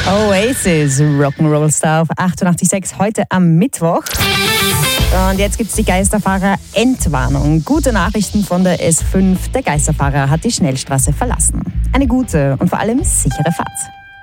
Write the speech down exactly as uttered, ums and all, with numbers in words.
Oasis, Rock'n'Roll Star auf achtundachtzig Komma sechs, heute am Mittwoch. Und jetzt gibt es die Geisterfahrer-Entwarnung. Gute Nachrichten von der S fünf. Der Geisterfahrer hat die Schnellstraße verlassen. Eine gute und vor allem sichere Fahrt.